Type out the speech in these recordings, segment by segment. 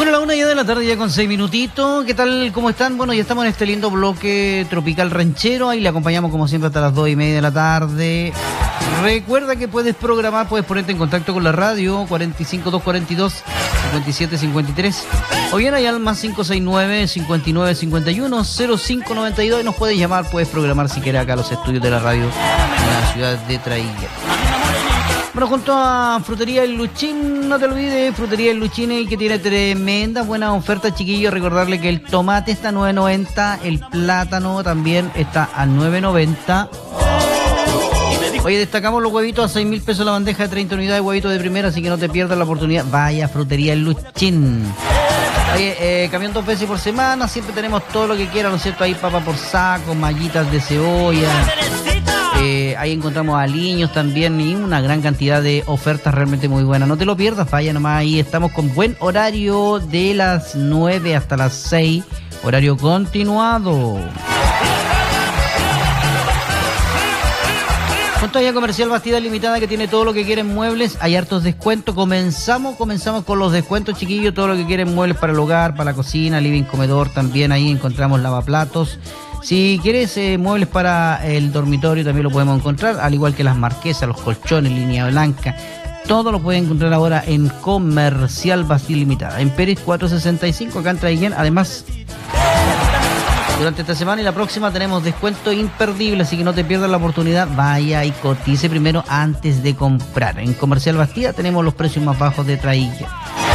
Bueno, la 1 ya de la tarde, ya con 6 minutitos. ¿Qué tal? ¿Cómo están? Bueno, ya estamos en este lindo bloque tropical ranchero. Ahí le acompañamos como siempre hasta las 2:30 de la tarde. Recuerda que puedes programar, puedes ponerte en contacto con la radio 45242-5753 o bien allá al más 569-5951-0592 y nos puedes llamar, puedes programar si quieres acá a los estudios de la radio en la ciudad de Traiguera. Bueno, junto a Frutería El Luchín, no te olvides, Frutería El Luchín, que tiene tremendas buenas ofertas, chiquillos. Recordarle que el tomate está a 9.90, el plátano también está a 9.90. Oye, destacamos los huevitos a 6.000 pesos la bandeja de 30 unidades de huevitos de primera, así que no te pierdas la oportunidad. Vaya, Frutería El Luchín. Oye, camión 2 veces por semana, siempre tenemos todo lo que quieras, ¿no es cierto? Ahí papa por saco, mallitas de cebolla. Ahí encontramos aliños también y una gran cantidad de ofertas realmente muy buenas. No te lo pierdas, vaya nomás, ahí estamos con buen horario de las 9 hasta las 6, horario continuado. Pantalla Comercial Bastida Limitada, que tiene todo lo que quieren muebles, hay hartos descuentos. Comenzamos con los descuentos, chiquillos, todo lo que quieren muebles para el hogar, para la cocina, living, comedor, también ahí encontramos lavaplatos. Si quieres muebles para el dormitorio también lo podemos encontrar, al igual que las marquesas, los colchones, línea blanca. Todo lo pueden encontrar ahora en Comercial Bastida Limitada, en Pérez 465, acá en Traiguén. Además, durante esta semana y la próxima tenemos descuento imperdible, así que no te pierdas la oportunidad. Vaya y cotice primero antes de comprar. En Comercial Bastida tenemos los precios más bajos de Traiguén.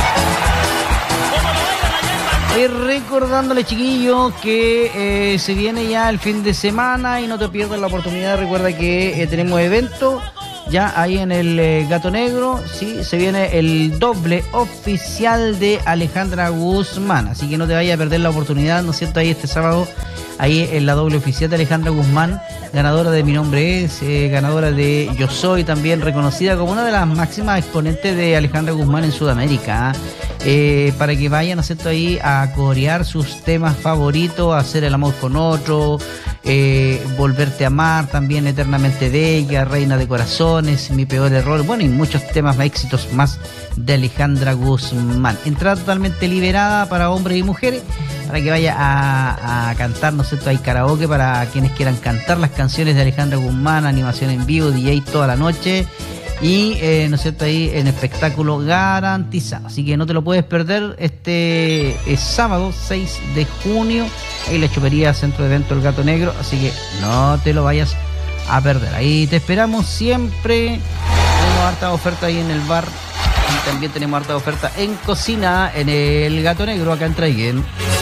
Y recordándole, chiquillos, que se viene ya el fin de semana y no te pierdas la oportunidad. Recuerda que tenemos evento ya ahí en el Gato Negro, sí, se viene el doble oficial de Alejandra Guzmán, así que no te vayas a perder la oportunidad, ¿no es cierto? Ahí este sábado, ahí en la doble oficial de Alejandra Guzmán, ganadora de Mi Nombre Es, ganadora de Yo Soy, también reconocida como una de las máximas exponentes de Alejandra Guzmán en Sudamérica, para que vayan, ¿no es cierto?, ahí a corear sus temas favoritos, a hacer el amor con otro, volverte a amar, también Eternamente Bella, Reina de Corazones, Mi Peor Error, bueno, y muchos temas, éxitos más de Alejandra Guzmán. Entrada totalmente liberada para hombres y mujeres, para que vaya a cantar, ¿no es cierto? Hay karaoke para quienes quieran cantar las canciones de Alejandra Guzmán, animación en vivo, DJ toda la noche. Y, ¿no es cierto?, ahí en espectáculo garantizado. Así que no te lo puedes perder este sábado 6 de junio en la Chopería Centro de Evento El Gato Negro. Así que no te lo vayas a perder. Ahí te esperamos siempre. Tenemos harta oferta ahí en el bar. Y también tenemos harta oferta en cocina en El Gato Negro, acá en Traiguén.